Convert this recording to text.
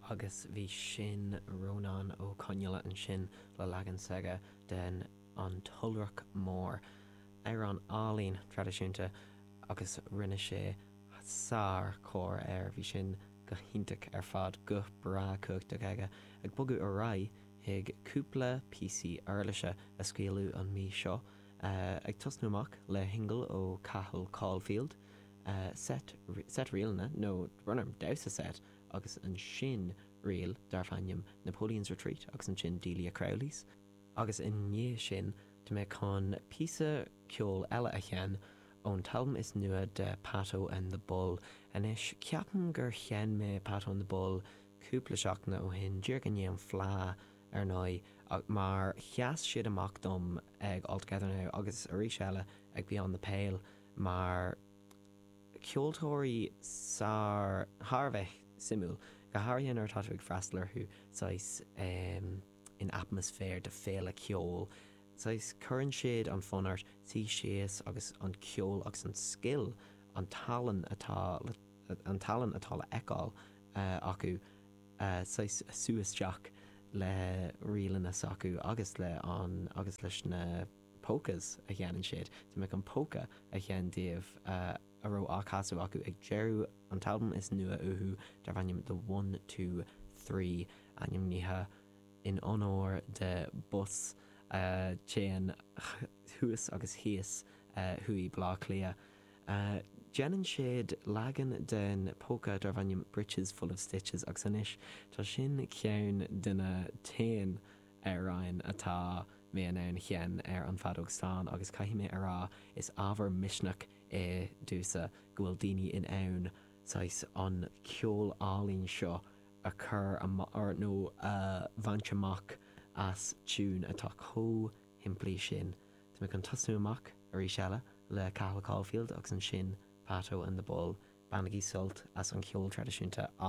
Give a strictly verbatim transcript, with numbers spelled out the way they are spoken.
agus bhí sin Rónán ó Coinneala an sin le legan saga den an tulrach mór ar an álín tradiisiúnta agus rinne sé sár cór ar bhí sin go hintach ar fad go bra cúcht aige ag bogu a rai ag cúpla P C airlaise a scéalú an mí seo uh, ag tosnú amach le hingle ó Cathal Caulfield uh, set, set rialna nó runarm dausa set agus an sin rial dar fannam Napoleon's Retreat agus an sin Delia Crowley's agus in ní sin de me con písa ceol eile a chean ón talm is nua de Pato and the Bull an is ceapan gur chean me Pato and the Bull cúpla seachna ó hin deargan an flá ar nói mar cheas siad amach dom ag altogether now agus a rís eile ag Beyond the Pale mar ceoltóirí sár Harveh simú go háiríonn ar tátaigh freistlar chu sais um, in atmosfér de féle ceol sais chuann siad an fonart tí séas agus an ceol agus an skill an talan atá an talan atá le eáil uh, acu uh, sais suasteach le rialanna acu agus le an agus leis na pócas a cheann siad tá me an póca a cheann díobh uh, a ro ácasú acu ag jeú an talm is nua uhu dar bhainnim the one two three anim níthe in honor de bus uh, chéan thuas agus híos uh, hui blá clia uh, Jeannan siad lagan den póca dar bhainnim Britches Full of Stitches agus anis tá sin ceann duna tain ar rain atá mé an ann chean ar an fadóg stán agus caihí ará is ábhar misneach é dúsa gohfuil daoine in ann sais an ceol álín seo a chur ar nó a bhaintseach as tún atá có himplí sin. Tá me an tasnú amach a rí seile le Cathal Caulfield agus an sin Pato and the Bull bannaí sult as an ceol tradiisiúnta